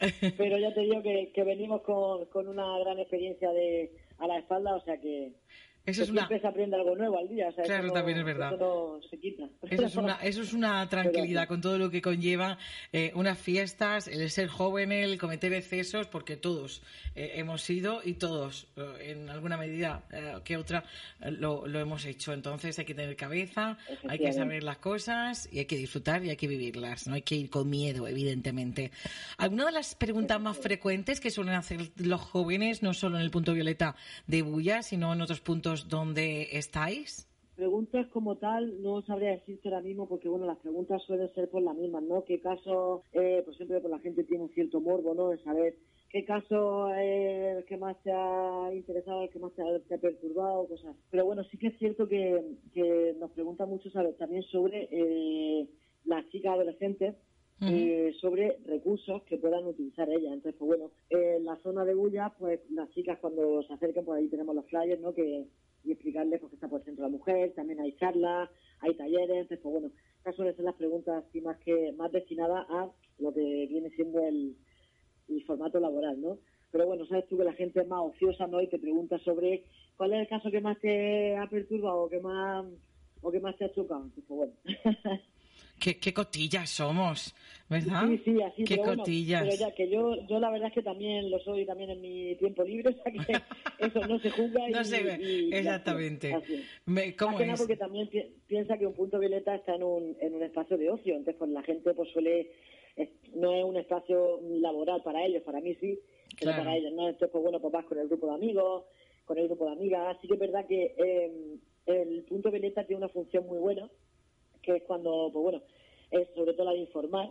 pero ya te digo que venimos con una gran experiencia a la espalda, o sea que siempre se aprende algo nuevo al día, o sea, claro, también es verdad. Eso no se quita. Eso es una tranquilidad con todo lo que conlleva unas fiestas, el ser joven, el cometer excesos, porque todos hemos sido y todos, en alguna medida que otra, lo hemos hecho. Entonces hay que tener cabeza, hay que saber las cosas y hay que disfrutar y hay que vivirlas. No hay que ir con miedo, evidentemente. ¿Alguna de las preguntas más frecuentes que suelen hacer los jóvenes, no solo en el punto violeta de Bulla, sino en otros puntos donde estáis? Preguntas como tal no sabría decirte ahora mismo porque, bueno, las preguntas suelen ser por las mismas, ¿no? ¿Qué caso, pues siempre pues la gente tiene un cierto morbo, ¿no? De saber qué caso es el que más te ha interesado, el que más te ha perturbado, cosas. Pero bueno, sí que es cierto que nos preguntan mucho, ¿sabes? También sobre las chicas adolescentes, sobre recursos que puedan utilizar ellas. Entonces, pues bueno, en la zona de Bulla, pues las chicas cuando se acerquen, pues ahí tenemos los flyers, ¿no? Y explicarles pues, que está por el centro de la mujer, también hay charlas, hay talleres, entonces pues bueno, estas suelen ser las preguntas así más destinadas a lo que viene siendo el formato laboral, ¿no? Pero bueno, sabes tú que la gente es más ociosa, ¿no? Y te pregunta sobre cuál es el caso que más te ha perturbado o que más te ha chocado. Entonces, pues bueno. Qué cotillas somos, ¿verdad? Sí, así. Qué pero cotillas. Bueno, pero ya que yo la verdad es que también lo soy también en mi tiempo libre, o sea que eso no se juzga. No se ve, exactamente. ¿Cómo es? Porque también piensa que un punto violeta está en un espacio de ocio, entonces pues la gente pues no es un espacio laboral para ellos, para mí sí, pero para ellos no. Entonces pues bueno, pues vas con el grupo de amigos, con el grupo de amigas, así que es verdad que el punto violeta tiene una función muy buena, que es cuando, pues bueno, es sobre todo la de informar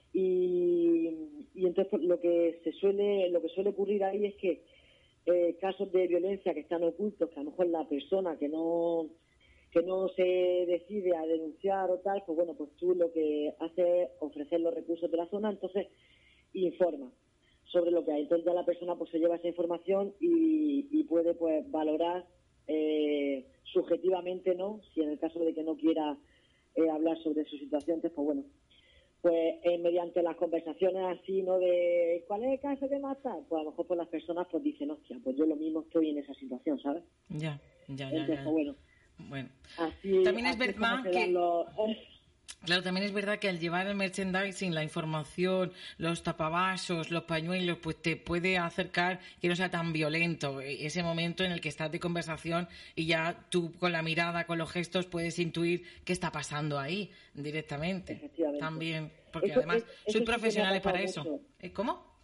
y entonces pues, lo que suele ocurrir ahí es que casos de violencia que están ocultos, que a lo mejor la persona que no se decide a denunciar o tal, pues bueno, pues tú lo que haces es ofrecer los recursos de la zona, entonces informa sobre lo que hay. Entonces ya la persona pues se lleva esa información y puede pues valorar subjetivamente, ¿no? Si en el caso de que no quiera hablar sobre su situación, entonces pues bueno, pues mediante las conversaciones así, ¿no? De ¿cuál es el caso que más está? Pues a lo mejor pues las personas pues dicen, hostia, pues yo lo mismo estoy en esa situación, ¿sabes? Ya. Entonces, pues bueno. Así, también así es verdad que claro, también es verdad que al llevar el merchandising, la información, los tapavasos, los pañuelos, pues te puede acercar que no sea tan violento ese momento en el que estás de conversación y ya tú con la mirada, con los gestos puedes intuir qué está pasando ahí directamente. Efectivamente. También, porque además soy profesional para eso. Mucho. ¿Cómo?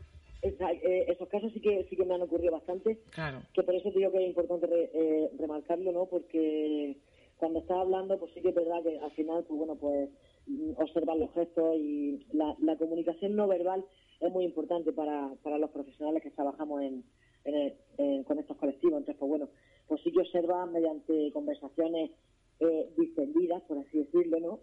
Esos casos sí que me han ocurrido bastante. Claro. Que por eso te digo que es importante remarcarlo, ¿no? Porque cuando estás hablando, pues sí que es verdad que al final, pues bueno, pues observar los gestos y la comunicación no verbal es muy importante para los profesionales que trabajamos con estos colectivos. Entonces, pues bueno, pues sí que observas mediante conversaciones distendidas, por así decirlo, ¿no?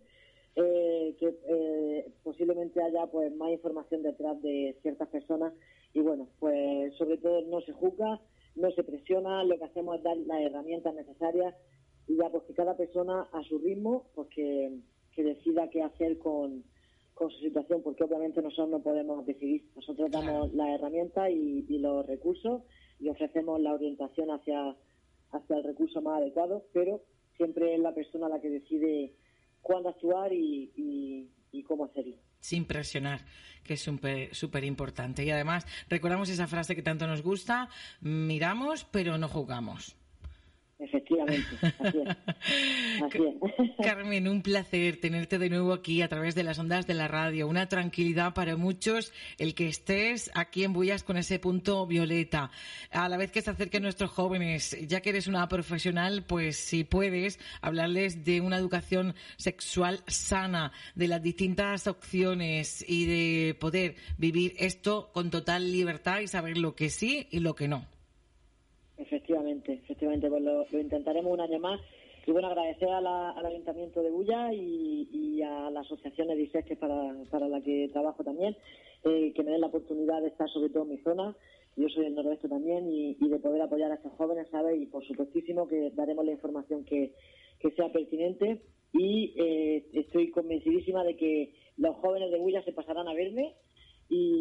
Que posiblemente haya pues más información detrás de ciertas personas y bueno, pues sobre todo no se juzga, no se presiona, lo que hacemos es dar las herramientas necesarias y ya pues que cada persona a su ritmo pues que decida qué hacer con su situación, porque obviamente nosotros no podemos decidir, nosotros damos las herramientas y los recursos y ofrecemos la orientación hacia el recurso más adecuado, pero siempre es la persona la que decide cuándo actuar y cómo hacerlo. Sin presionar, que es súper importante. Y además, recordamos esa frase que tanto nos gusta, miramos pero no juzgamos. Efectivamente, así es. Carmen, un placer tenerte de nuevo aquí a través de las ondas de la radio. Una tranquilidad para muchos el que estés aquí en Bullas con ese punto violeta. A la vez que se acerquen nuestros jóvenes, ya que eres una profesional, pues si puedes hablarles de una educación sexual sana, de las distintas opciones y de poder vivir esto con total libertad y saber lo que sí y lo que no. Efectivamente, pues lo intentaremos un año más. Y bueno, agradecer al Ayuntamiento de Bulla y a la Asociación Edisec, que para la que trabajo también, que me den la oportunidad de estar sobre todo en mi zona. Yo soy del noroeste también y de poder apoyar a estos jóvenes, ¿sabes? Y por supuestísimo que daremos la información que sea pertinente y estoy convencidísima de que los jóvenes de Bulla se pasarán a verme y